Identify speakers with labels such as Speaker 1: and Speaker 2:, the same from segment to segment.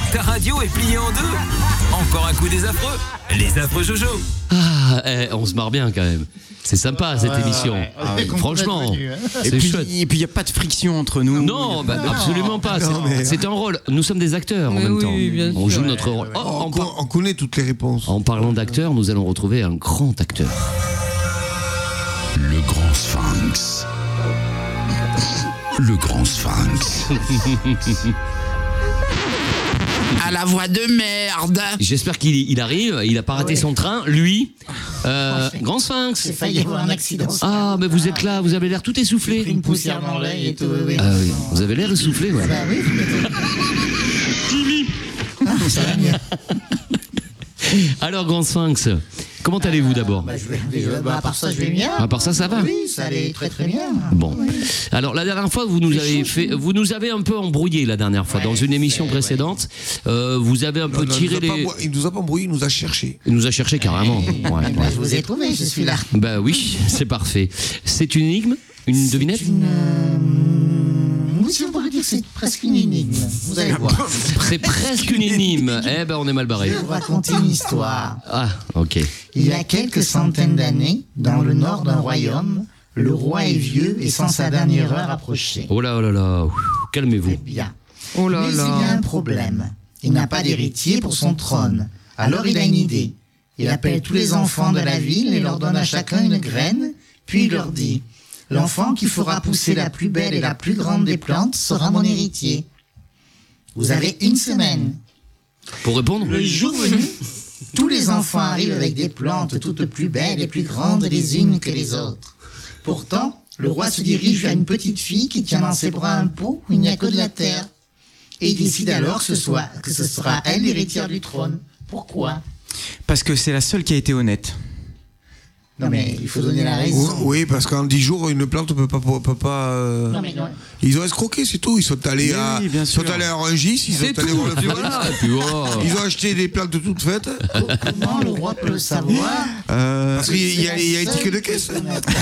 Speaker 1: Ta radio est pliée en deux. Encore un coup des affreux. Les affreux Jojo.
Speaker 2: Ah, on se marre bien quand même. C'est sympa cette émission. Franchement, c'est chouette.
Speaker 3: Et puis il n'y a pas de friction entre nous.
Speaker 2: Non, absolument pas. C'est un rôle. Nous sommes des acteurs en même temps. On joue notre rôle.
Speaker 4: On connaît toutes les réponses.
Speaker 2: En parlant d'acteurs, nous allons retrouver un grand acteur.
Speaker 5: Le grand sphinx. Le grand sphinx.
Speaker 3: À la voix de merde.
Speaker 2: J'espère qu'il arrive. Il a pas raté son train. Lui, grand sphinx.
Speaker 6: J'ai failli avoir un accident.
Speaker 2: Ah, mais vous êtes là. Vous avez l'air tout
Speaker 6: J'ai
Speaker 2: essoufflé.
Speaker 6: pris une poussière dans l'œil et tout. Oui.
Speaker 2: Ah oui, vous avez l'air essoufflé. Ouais.
Speaker 6: Bah oui, ça va mieux.
Speaker 2: Alors, grand sphinx, comment allez-vous d'abord?
Speaker 6: À part ça, je vais bien.
Speaker 2: À part ça va?
Speaker 6: Oui, ça allait très très bien.
Speaker 2: Bon. Alors la dernière fois, vous nous avez un peu embrouillé la dernière fois dans une émission précédente. Vous avez un peu tiré les.
Speaker 4: Il nous a pas embrouillé, il nous a cherché.
Speaker 2: Il nous a cherché carrément. Ouais.
Speaker 6: Je vous ai trouvé, je suis là.
Speaker 2: Bah oui, c'est parfait. C'est une énigme, une devinette.
Speaker 6: Oui, si on pourrait dire que c'est presque une énigme. Vous allez voir.
Speaker 2: C'est presque une énigme. Eh ben, on est mal barré.
Speaker 6: Je vais vous raconter une histoire.
Speaker 2: Ah, ok.
Speaker 6: Il y a quelques centaines d'années, dans le nord d'un royaume, le roi est vieux et sans sa dernière heure approchée.
Speaker 2: Oh là là. Calmez-vous.
Speaker 6: C'est bien. Mais il y a un problème. Il n'a pas d'héritier pour son trône. Alors il a une idée. Il appelle tous les enfants de la ville et leur donne à chacun une graine, puis il leur dit: l'enfant qui fera pousser la plus belle et la plus grande des plantes sera mon héritier. Vous avez une semaine.
Speaker 2: Pour répondre.
Speaker 6: Le jour venu, tous les enfants arrivent avec des plantes toutes plus belles et plus grandes les unes que les autres. Pourtant, le roi se dirige vers une petite fille qui tient dans ses bras un pot où il n'y a que de la terre. Et il décide alors que ce sera elle l'héritière du trône. Pourquoi?
Speaker 3: Parce que c'est la seule qui a été honnête.
Speaker 6: Non mais il faut donner la raison.
Speaker 4: Oui, parce qu'en 10 jours, une plante peut pas.
Speaker 6: Non mais non.
Speaker 4: Ils ont escroqué, c'est tout. Ils sont allés à Rungis, ils sont allés voir le floriste. Ils ont acheté des plantes toutes faites.
Speaker 6: Comment le roi peut le savoir?
Speaker 4: Parce qu'il y a une ticket de caisse.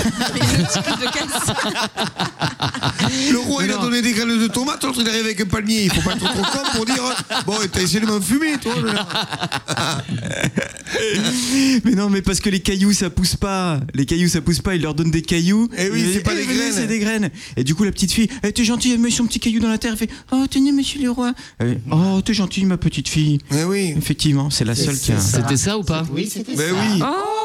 Speaker 4: Le roi, il a donné des graines de tomates, l'autre il arrive avec un palmier. Il faut pas être trop con pour dire: bon, t'as essayé de m'enfumer, toi.
Speaker 3: Mais non, mais parce que les cailloux ça pousse pas. Les cailloux ça pousse pas, il leur donne des cailloux.
Speaker 4: Et oui, c'est pas des graines.
Speaker 3: C'est des graines. Et du coup la petite fille, t'es gentil, elle met son petit caillou dans la terre, elle fait: oh tenez monsieur le roi. Oh t'es gentil ma petite fille.
Speaker 4: Eh oui.
Speaker 3: Effectivement, c'est la seule qui a.
Speaker 2: C'était ça ou pas?
Speaker 6: Oui, c'était ça.
Speaker 4: Oui.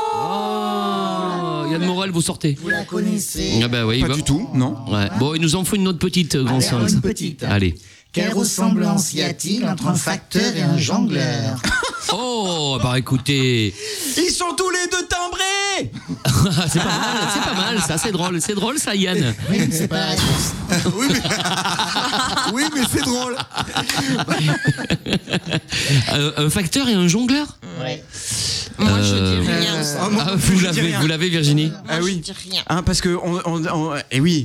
Speaker 2: Oh, Yann Morel, vous sortez.
Speaker 6: Vous la connaissez?
Speaker 2: Ah bah oui.
Speaker 3: Pas du tout, non.
Speaker 2: Ouais. Bon, il nous en faut une autre petite, grand
Speaker 6: Allez, alors
Speaker 2: sphinx.
Speaker 6: une petite.
Speaker 2: Allez.
Speaker 6: Quelle ressemblance y a-t-il entre un facteur et un jongleur?
Speaker 2: Oh, bah écoutez.
Speaker 3: Ils sont tous les deux timbrés.
Speaker 2: C'est pas mal, ça, c'est drôle ça, Yann.
Speaker 6: Oui, mais c'est pas la réponse.
Speaker 4: Oui, mais c'est drôle.
Speaker 2: Un facteur et un jongleur?
Speaker 6: Ouais.
Speaker 7: Moi, je dis rien.
Speaker 2: Vous l'avez, Virginie?
Speaker 3: Ah oui.
Speaker 7: Je dis rien.
Speaker 3: Parce que et oui,